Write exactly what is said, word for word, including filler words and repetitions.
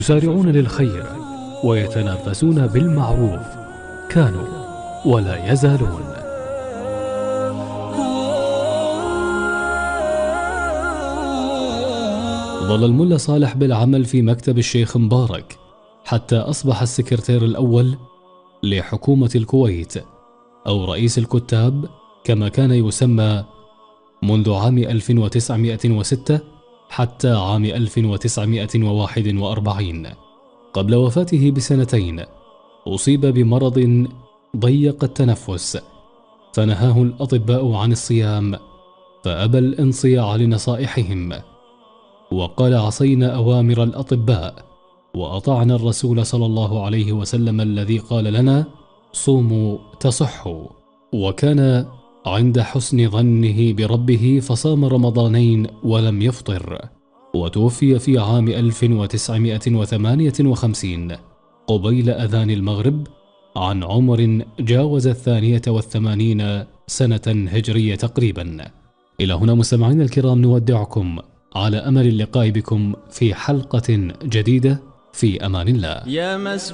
يسارعون للخير ويتنافسون بالمعروف، كانوا ولا يزالون. ظل الملا صالح بالعمل في مكتب الشيخ مبارك حتى أصبح السكرتير الأول لحكومة الكويت، أو رئيس الكتاب كما كان يسمى، منذ عام ألف وتسعمائة وستة حتى عام ألف وتسعمائة وواحد وأربعين. قبل وفاته بسنتين أصيب بمرض ضيق التنفس، فنهاه الأطباء عن الصيام، فأبى الانصياع لنصائحهم، وقال: عصينا أوامر الأطباء وأطعنا الرسول صلى الله عليه وسلم الذي قال لنا: صوموا تصحوا. وكان عند حسن ظنه بربه فصام رمضانين ولم يفطر، وتوفي في عام ألف وتسعمائة وثمانية وخمسين قبيل أذان المغرب عن عمر جاوز الثانية والثمانين سنة هجرية تقريبا. إلى هنا مستمعينا الكرام نودعكم على أمل اللقاء بكم في حلقة جديدة، في أمان الله.